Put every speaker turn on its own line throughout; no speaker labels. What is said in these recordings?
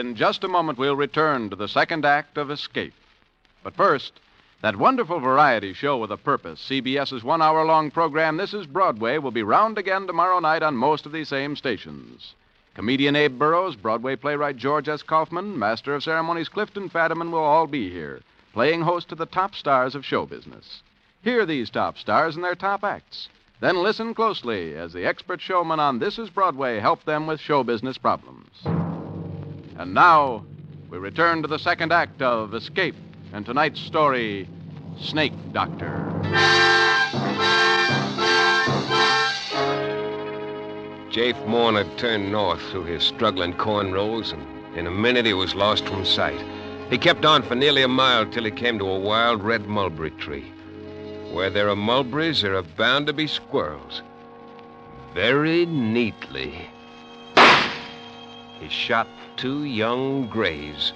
In just a moment, we'll return to the second act of Escape. But first, that wonderful variety show with a purpose, CBS's 1 hour-long program, This is Broadway, will be round again tomorrow night on most of these same stations. Comedian Abe Burrows, Broadway playwright George S. Kaufman, Master of Ceremonies Clifton Fadiman will all be here, playing host to the top stars of show business. Hear these top stars and their top acts. Then listen closely as the expert showmen on This is Broadway help them with show business problems. And now, we return to the second act of Escape and tonight's story, Snake Doctor.
Jafe Morner turned north through his struggling cornrows, and in a minute he was lost from sight. He kept on for nearly a mile till he came to a wild red mulberry tree. Where there are mulberries, there are bound to be squirrels. Very neatly, he shot 2 young grays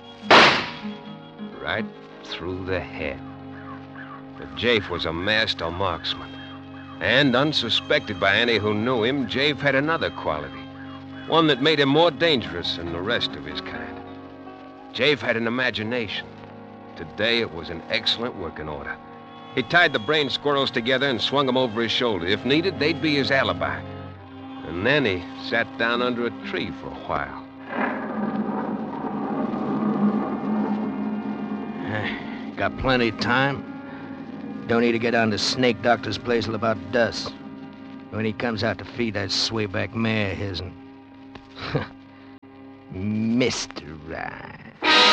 right through the head. But Jafe was a master marksman. And unsuspected by any who knew him, Jafe had another quality, one that made him more dangerous than the rest of his kind. Jafe had an imagination. Today it was in excellent working order. He tied the brain squirrels together and swung them over his shoulder. If needed, they'd be his alibi. And then he sat down under a tree for a while.
Got plenty of time. Don't need to get down to Snake Doctor's place till about dusk, when he comes out to feed that swayback mare of his'n. Mr. Ryan.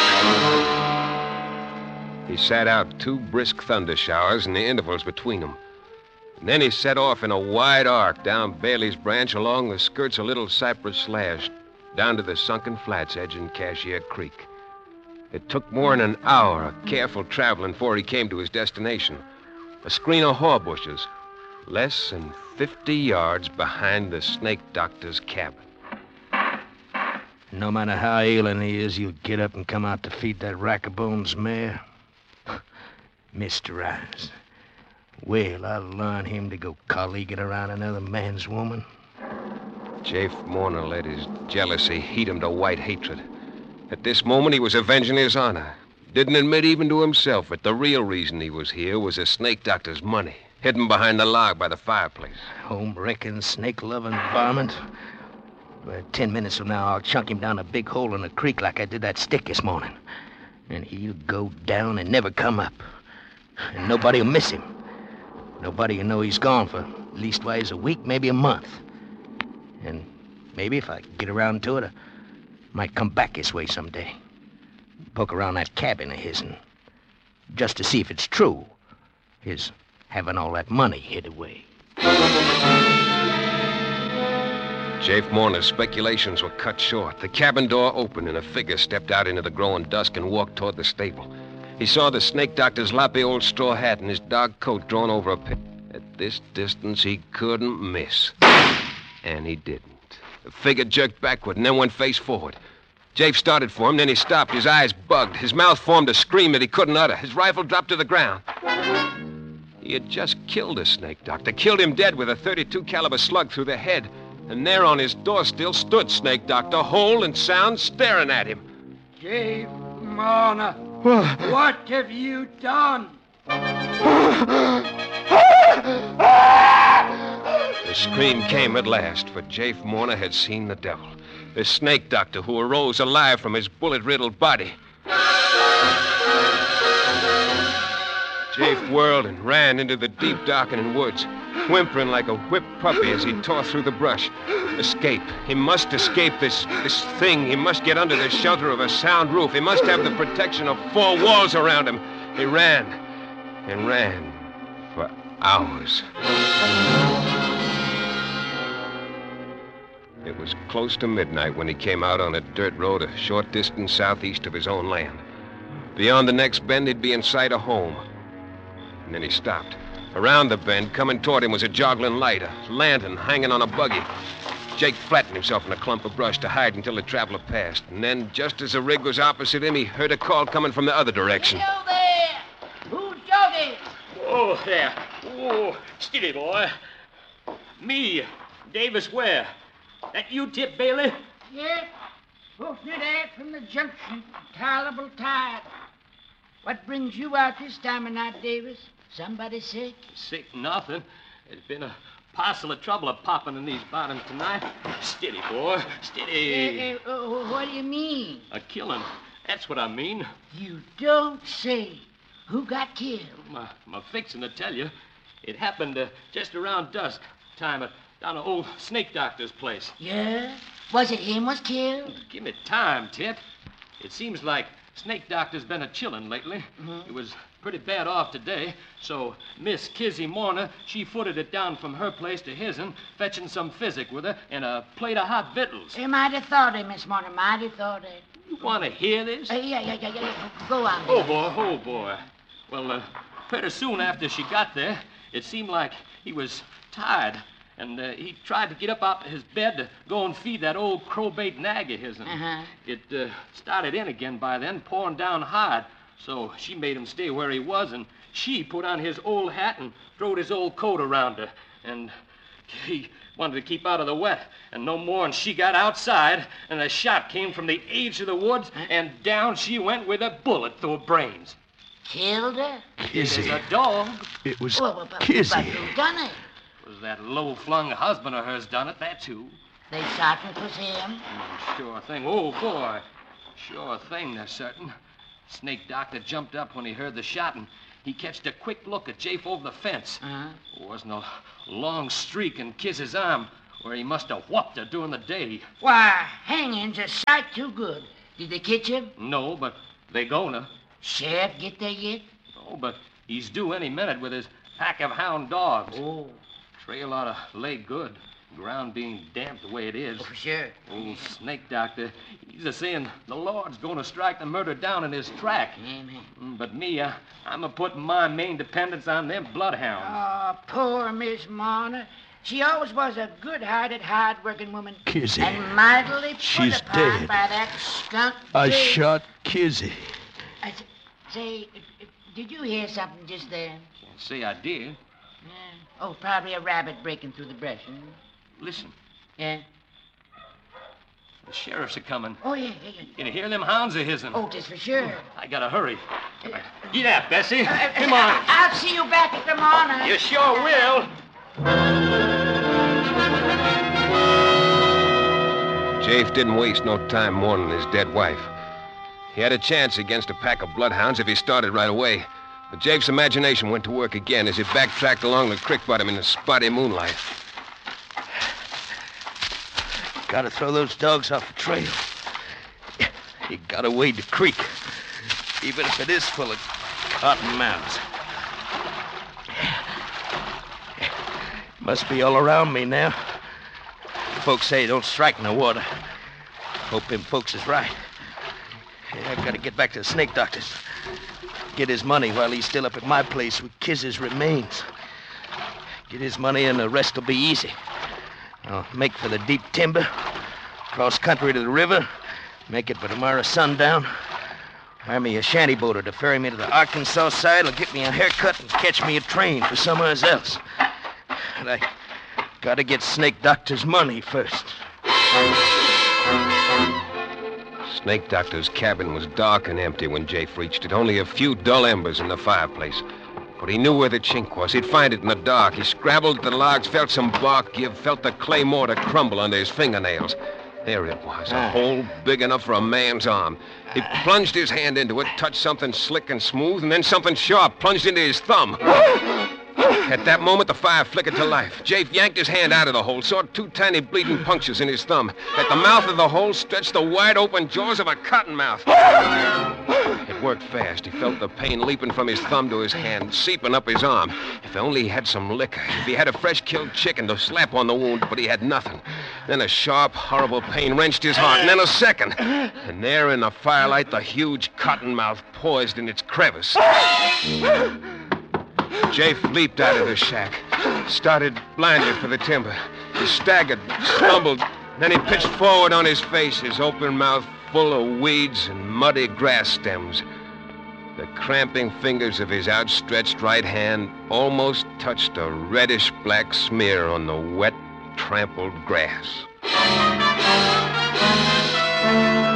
He sat out 2 brisk thunder showers and the intervals between them. And then he set off in a wide arc down Bailey's Branch along the skirts of Little Cypress Slash, down to the sunken flats edging Cashier Creek. It took more than an hour of careful traveling before he came to his destination. A screen of haw bushes, less than 50 yards behind the Snake Doctor's cabin.
No matter how ailing he is, he'll get up and come out to feed that rack-a-bones mare. Mr. Ryan. Well, I'll learn him to go colleaguing around another man's woman.
Jafe Morner let his jealousy heat him to white hatred. At this moment, he was avenging his honor. Didn't admit even to himself that the real reason he was here was the Snake Doctor's money, hidden behind the log by the fireplace.
Home-wrecking, snake-loving varmint. 10 minutes from now, I'll chunk him down a big hole in the creek like I did that stick this morning. And he'll go down and never come up. And nobody'll miss him. Nobody'll know he's gone for leastwise a week, maybe a month. And maybe if I get around to it, I might come back this way someday. Poke around that cabin of his'n, just to see if it's true, his having all that money hid away.
Jafe Morner's speculations were cut short. The cabin door opened and a figure stepped out into the growing dusk and walked toward the stable. He saw the Snake Doctor's loppy old straw hat and his dark coat drawn over a pit. At this distance, he couldn't miss. And he didn't. The figure jerked backward and then went face forward. Jafe started for him, then he stopped. His eyes bugged. His mouth formed a scream that he couldn't utter. His rifle dropped to the ground. He had just killed a Snake Doctor, killed him dead with a .32 caliber slug through the head. And there on his door still stood Snake Doctor, whole and sound, staring at him.
Jafe Morner, what have you done?
The scream came at last, for Jafe Morner had seen the devil. The Snake Doctor who arose alive from his bullet-riddled body. Jafe whirled and ran into the deep, darkening woods, whimpering like a whipped puppy as he tore through the brush. Escape. He must escape this thing. He must get under the shelter of a sound roof. He must have the protection of 4 walls around him. He ran and ran for hours. It was close to midnight when he came out on a dirt road a short distance southeast of his own land. Beyond the next bend, he'd be in sight of home. And then he stopped. Around the bend, coming toward him, was a joggling light, a lantern hanging on a buggy. Jake flattened himself in a clump of brush to hide until the traveler passed. And then, just as the rig was opposite him, he heard a call coming from the other direction.
Hello there! Who's jogging?
Oh, there. Oh, steady, boy. Me, Davis Ware. That you, Tip Bailey?
Yes. Posting ad from the junction. Tolerable tired. What brings you out this time of night, Davis? Somebody sick?
Sick nothing. There's been a parcel of trouble popping in these bottoms tonight. Steady, boy. Steady.
What do you mean?
A killing. That's what I mean.
You don't say. Who got killed?
I'm fixing to tell you. It happened just around dusk time down at old snake doctor's place.
Yeah? Was it him was killed?
Give me time, Tip. It seems like snake doctor's been a chillin' lately. He was pretty bad off today, so Miss Kizzy Morner, she footed it down from her place to his'n, fetching some physic with her and a plate of hot victuals.
You might have thought it, Miss Morner. Might have thought it.
You want to hear this?
Yeah. Go on.
Oh, boy. Well, pretty soon after she got there, it seemed like he was tired, and he tried to get up out of his bed to go and feed that old crowbait nag of his'n. It started in again by then, pouring down hard, so she made him stay where he was, and she put on his old hat and throwed his old coat around her, and he wanted to keep out of the wet, and no more, and she got outside, and a shot came from the edge of the woods, and down she went with a bullet through her brains.
Killed her?
Kizzy.
As a dog.
It was
But
Kizzy.
who done it?
It was that low-flung husband of hers done it, that's who.
They certain 'twas him?
Sure thing. Oh, boy. Sure thing, they're certain. Snake doctor jumped up when he heard the shot, and he catched a quick look at Jafe over the fence. There wasn't a long streak in Kiz's arm where he must have whopped her during the day.
Why, hanging's a sight too good. Did they catch him?
No, but they gonna.
Sheriff get there yet?
Oh, but he's due any minute with his pack of hound dogs.
Oh,
Trail ought to lay good. Ground being damp the way it is.
for sure.
Old snake doctor, he's a saying the Lord's gonna strike the murder down in his track.
Amen.
But me, I'm a putting my main dependence on them bloodhounds.
Oh, poor Miss Marner. She always was a good-hearted, hard-working woman.
Kizzy.
And mightily put
She's
upon
dead.
by that skunk.
I
Jake.
shot Kizzy.
Say, did you hear something just then?
Can't say I did.
Yeah. Oh, probably a rabbit breaking through the brush.
Listen,
Yeah?
the sheriffs are coming.
Oh, yeah.
You hear them hounds of his'n?
Oh, just for sure.
I gotta hurry. Get up, Bessie. Come on.
I'll see you back at the morning.
You sure will.
Jafe didn't waste no time mourning his dead wife. He had a chance against a pack of bloodhounds if he started right away. But Jafe's imagination went to work again as he backtracked along the creek bottom in the spotty moonlight.
Gotta throw those dogs off the trail. You gotta wade the creek, even if it is full of cottonmouths. Must be all around me now. Folks say don't strike in the water. Hope them folks is right. Yeah, I gotta get back to the snake doctor's. Get his money while he's still up at my place with Kiz's remains. Get his money and the rest will be easy. I'll make for the deep timber, cross country to the river, make it by tomorrow sundown. Hire me a shanty boater to ferry me to the Arkansas side. Will get me a haircut and catch me a train for somewhere else. And I gotta get Snake Doctor's money first.
Snake Doctor's cabin was dark and empty when Jafe reached it. Only a few dull embers in the fireplace. But he knew where the chink was. He'd find it in the dark. He scrabbled at the logs, felt some bark give, felt the clay mortar crumble under his fingernails. There it was, a hole big enough for a man's arm. He plunged his hand into it, touched something slick and smooth, and then something sharp plunged into his thumb. At that moment, the fire flickered to life. Jafe yanked his hand out of the hole, saw two tiny bleeding punctures in his thumb. At the mouth of the hole stretched the wide-open jaws of a cottonmouth. It worked fast. He felt the pain leaping from his thumb to his hand, seeping up his arm. If only he had some liquor. If he had a fresh-killed chicken to slap on the wound, but he had nothing. Then a sharp, horrible pain wrenched his heart, and then a second. And there in the firelight, the huge cottonmouth poised in its crevice. Jafe leaped out of the shack, started blindly for the timber. He staggered, stumbled, then he pitched forward on his face, his open mouth full of weeds and muddy grass stems. The cramping fingers of his outstretched right hand almost touched a reddish-black smear on the wet, trampled grass.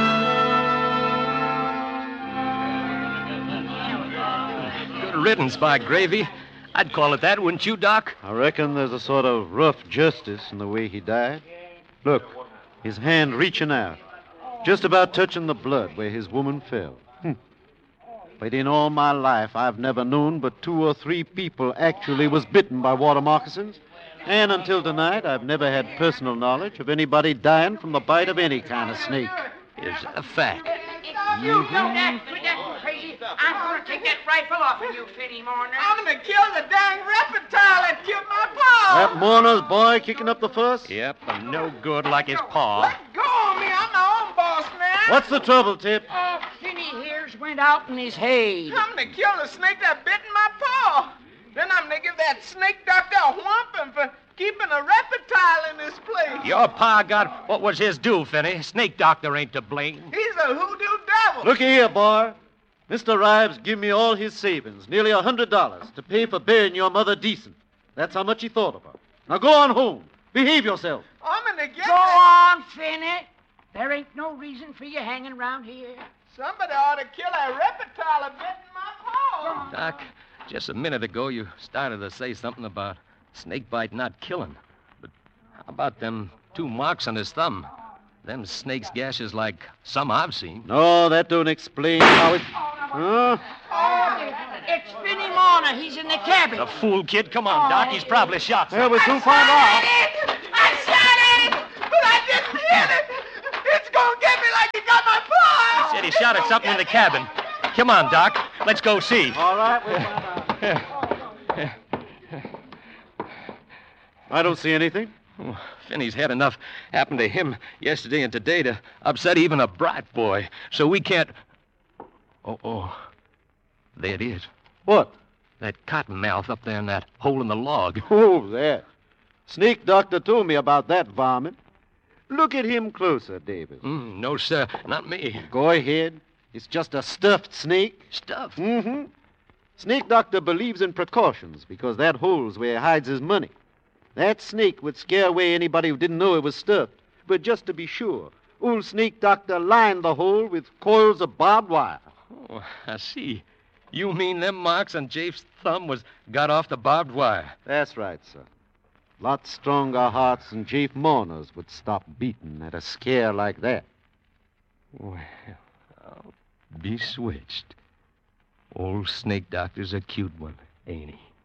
riddance, by gravy. I'd call it that, wouldn't you, Doc?
I reckon there's a sort of rough justice in the way he died. Look, his hand reaching out, just about touching the blood where his woman fell. But in all my life, I've never known but 2 or 3 people actually was bitten by water moccasins. And until tonight, I've never had personal knowledge of anybody dying from the bite of any kind of snake.
Is a fact.
You know that, quit that crazy. I'm going to take that rifle off of you, Finney Marner.
I'm going to kill the dang reptile that killed my pa.
That Mourner's boy kicking up the fuss?
Yep, and no good like his paw.
Let go of me. I'm my own boss now.
What's the trouble, Tip?
Finney here's went out in his hay.
I'm going to kill the snake that bit my paw. Then I'm going to give that snake doctor a whumping for keeping a reptile in this place.
Your pa got what was his due, Finney. Snake doctor ain't to blame.
He's a hoodoo devil.
Looky here, boy. Mr. Rives give me all his savings, nearly $100, to pay for burying your mother decent. That's how much he thought of her. Now go on home. Behave yourself.
I'm going to get
Go on, Finney. There ain't no reason for you hanging around here.
Somebody ought to kill that reptile that bit my paw.
Doc, just a minute ago you started to say something about snake bite not killing. But how about them 2 marks on his thumb? Them snake's gashes like some I've seen.
No, that don't explain how it... Huh?
It's Finney Marner. He's in the cabin.
The fool kid. Come on, Doc. He's probably shot.
Well, we'll soon find out.
I shot it, but I didn't hit it. It's going to get me like he got my paw.
He said he shot at something in the cabin. Come on, Doc. Let's go see.
All right, we'll find out. I don't see anything.
Oh, Finney's had enough happen to him yesterday and today to upset even a bright boy. So we can't... Oh. There it is.
What?
That cottonmouth up there in that hole in the log.
Oh, that. Snake doctor told me about that varmint. Look at him closer, Davis.
No, sir. Not me.
Go ahead. It's just a stuffed snake.
Stuff.
Mm-hmm. Snake doctor believes in precautions because that hole's where he hides his money. That snake would scare away anybody who didn't know it was stuffed. But just to be sure, old snake doctor lined the hole with coils of barbed wire.
Oh, I see. You mean them marks on Jafe's thumb was got off the barbed wire?
That's right, sir. Lot stronger hearts than Jafe Mourner's would stop beating at a scare like that.
Well, I'll be switched. Old snake doctor's a cute one, ain't he?